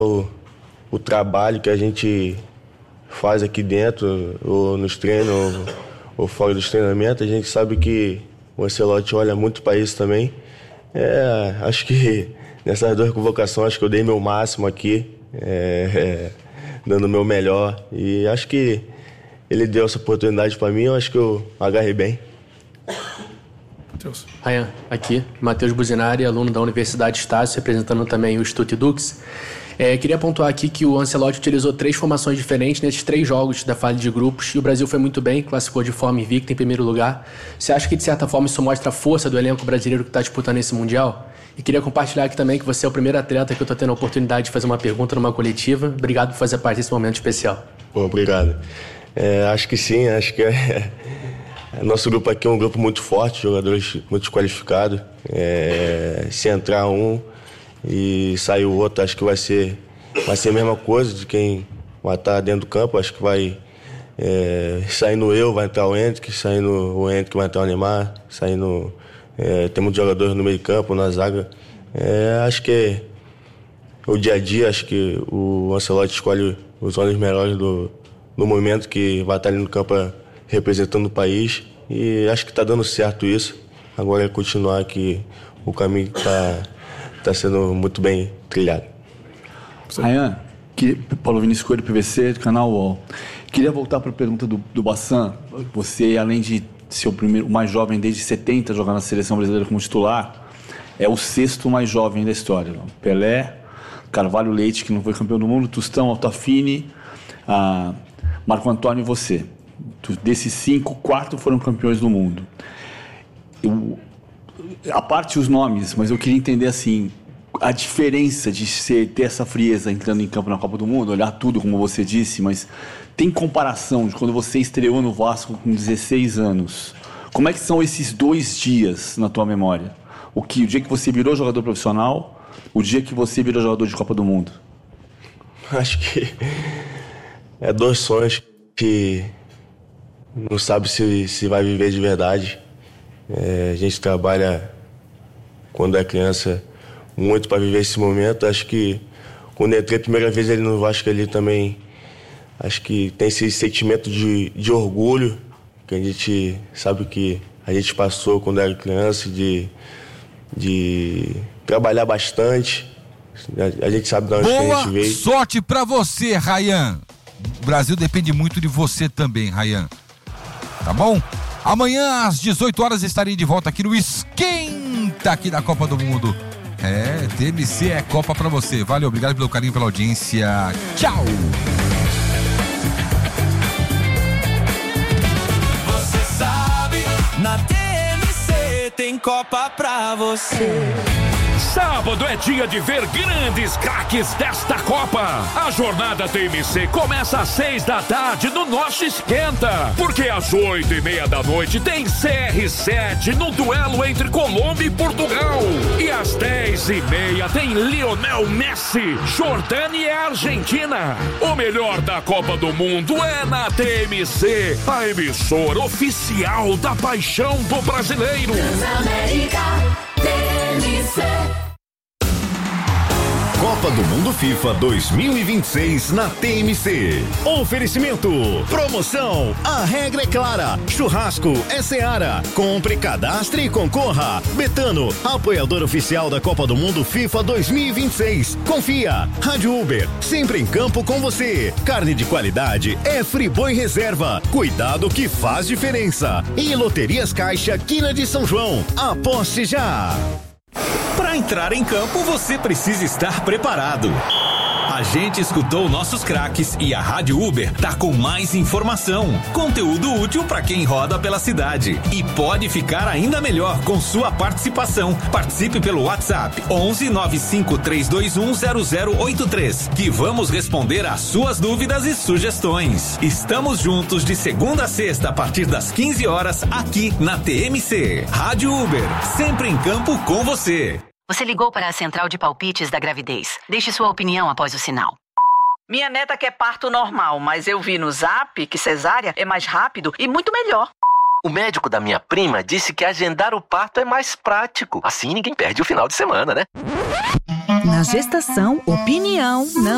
o trabalho que a gente faz aqui dentro, ou nos treinos, ou fora dos treinamentos, a gente sabe que o Ancelotti olha muito para isso também. Acho que nessas 2 convocações, acho que eu dei meu máximo aqui, dando o meu melhor. E acho que ele deu essa oportunidade para mim, eu acho que eu agarrei bem. Rayan, aqui, Matheus Buzinari, aluno da Universidade Estácio, representando também o Stutt Dux. Queria pontuar aqui que o Ancelotti utilizou 3 formações diferentes nesses 3 jogos da fase de grupos e o Brasil foi muito bem, classificou de forma invicta em primeiro lugar. Você acha que, de certa forma, isso mostra a força do elenco brasileiro que está disputando esse Mundial? E queria compartilhar aqui também que você é o primeiro atleta que eu estou tendo a oportunidade de fazer uma pergunta numa coletiva. Obrigado por fazer parte desse momento especial. Obrigado. Acho que sim, acho que nosso grupo aqui é um grupo muito forte, jogadores muito qualificados. Se entrar um e sair o outro, acho que vai ser a mesma coisa de quem vai estar dentro do campo. Acho que vai saindo eu, vai entrar o Hendrick, saindo o Hendrick vai entrar o Neymar, saindo... tem muitos jogadores no meio de campo, na zaga. Acho que o dia a dia, acho que o Ancelotti escolhe os homens melhores do momento que vai estar ali no campo representando o país, e acho que está dando certo isso. Agora é continuar que o caminho está sendo muito bem trilhado. Rayan, Paulo Vinícius Coelho, PVC, do canal UOL. Queria voltar para a pergunta do Bassan. Você, além de ser o mais jovem desde 70 jogar na seleção brasileira como titular, é o 6º mais jovem da história. Pelé, Carvalho Leite, que não foi campeão do mundo, Tostão, Altafini, Marco Antônio e você. Desses 5, 4 foram campeões do mundo. A parte os nomes, mas eu queria entender assim, a diferença de ter essa frieza entrando em campo na Copa do Mundo, olhar tudo como você disse, mas tem comparação de quando você estreou no Vasco com 16 anos. Como é que são esses 2 dias na tua memória? O dia que você virou jogador profissional, o dia que você virou jogador de Copa do Mundo? Acho que 2 sonhos que não sabe se vai viver de verdade. A gente trabalha, quando é criança, muito para viver esse momento. Acho que quando eu entrei a primeira vez ali no Vasco, ali também, acho que tem esse sentimento de orgulho, que a gente sabe que a gente passou quando era criança, de trabalhar bastante. A gente sabe de onde que a gente veio. Boa sorte para você, Rayan. O Brasil depende muito de você também, Rayan. Tá bom? Amanhã, às 18 horas, estarei de volta aqui no Esquenta aqui da Copa do Mundo. TMC é Copa pra você. Valeu, obrigado pelo carinho, pela audiência. Tchau! Você sabe, na TMC tem Copa pra você. Sábado é dia de ver grandes craques desta Copa. A jornada TMC começa às 6 da tarde no nosso Esquenta. Porque às 8:30 da noite tem CR7 no duelo entre Colômbia e Portugal. E às 10:30 tem Lionel Messi, Jordânia e Argentina. O melhor da Copa do Mundo é na TMC, a emissora oficial da paixão do brasileiro. Transamérica TMC. Copa do Mundo FIFA 2026 na TMC. Oferecimento. Promoção. A regra é clara. Churrasco é Seara. Compre, cadastre e concorra. Betano, apoiador oficial da Copa do Mundo FIFA 2026. Confia. Rádio Uber, sempre em campo com você. Carne de qualidade é Friboi Reserva. Cuidado que faz diferença. E Loterias Caixa, Quina de São João. Aposte já. Para entrar em campo, você precisa estar preparado. A gente escutou nossos craques e a Rádio Uber tá com mais informação, conteúdo útil para quem roda pela cidade. E pode ficar ainda melhor com sua participação. Participe pelo WhatsApp 11 95321 0083, que vamos responder às suas dúvidas e sugestões. Estamos juntos de segunda a sexta a partir das 15 horas aqui na TMC. Rádio Uber, sempre em campo com você. Você ligou para a central de palpites da gravidez. Deixe sua opinião após o sinal. Minha neta quer parto normal, mas eu vi no Zap que cesárea é mais rápido e muito melhor. O médico da minha prima disse que agendar o parto é mais prático. Assim ninguém perde o final de semana, né? Na gestação, opinião não